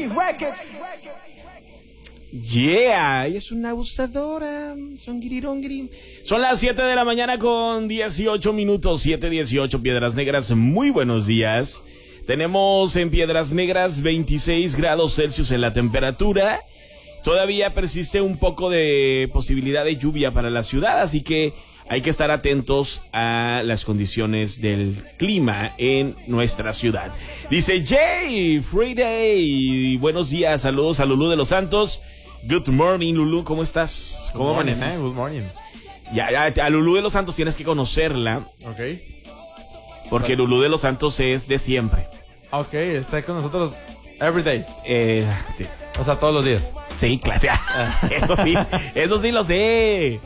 Yeah, ella es una abusadora. Son las 7 de la mañana con 18 minutos, 7:18, Piedras Negras. Muy buenos días. Tenemos en Piedras Negras 26 grados Celsius en la temperatura. Todavía persiste un poco de posibilidad de lluvia para la ciudad, así que hay que estar atentos a las condiciones del clima en nuestra ciudad. Dice Jay, Friday, buenos días, saludos a Lulú de los Santos. Good morning, Lulú, ¿cómo estás? ¿Cómo amaneces? Good morning. Ya, a Lulú de los Santos tienes que conocerla. Ok. Porque Lulú de los Santos es de siempre. Ok, está con nosotros every day. Sí. O sea, todos los días. Sí, claro. Eso sí lo sé.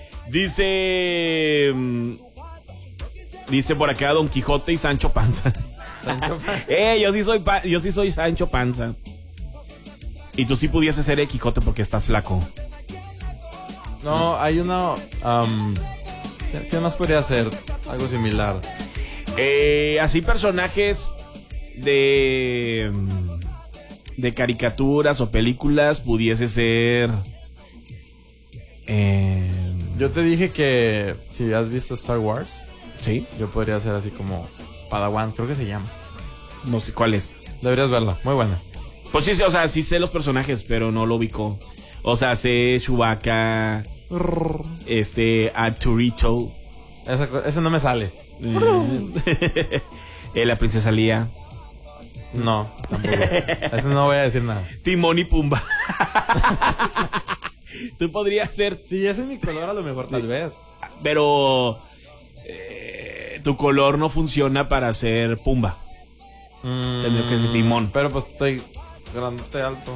Dice por acá Don Quijote y Sancho Panza. Yo sí soy Sancho Panza. Y tú sí pudieses ser el Quijote porque estás flaco. No, hay uno. ¿Qué más podría ser? Algo similar. Así personajes de caricaturas o películas pudiese ser. Yo te dije que si has visto Star Wars, Sí. yo podría ser así como Padawan, creo que se llama. No sé cuál es. Deberías verla, muy buena. Pues sí, o sea, sí sé los personajes, pero no lo ubico. O sea, sé Chewbacca, Arturito. Ese no me sale. La princesa Lía. No, tampoco. Ese no voy a decir nada. Timón y Pumba. Tú podrías ser, Si ese es mi color, a lo mejor tal vez. pero tu color no funciona para ser Pumba. Tendrías que ser Timón. Pero pues estoy grandote, alto.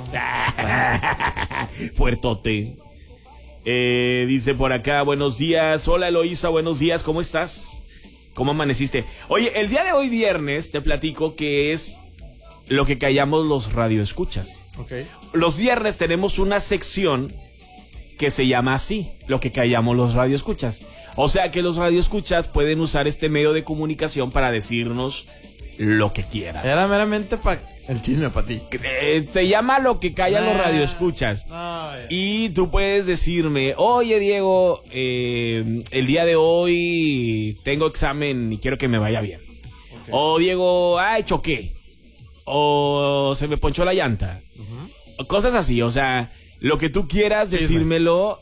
Fuertote. Dice por acá, buenos días. Hola Eloísa, buenos días, ¿cómo estás? ¿Cómo amaneciste? Oye, el día de hoy viernes te platico que es lo que callamos los radioescuchas. Ok. Los viernes tenemos una sección que se llama así, lo que callamos los radioescuchas. O sea que los radioescuchas pueden usar este medio de comunicación para decirnos lo que quieran. Era meramente para el chisme para ti. Se llama lo que callan los radioescuchas. Y tú puedes decirme, oye Diego, el día de hoy tengo examen y quiero que me vaya bien. Okay. O Diego, choqué. O se me ponchó la llanta. O cosas así, o sea, lo que tú quieras decírmelo.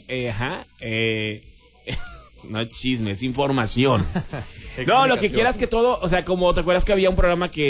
No es chisme, es información. No, lo que quieras que todo, o sea, como te acuerdas que había un programa que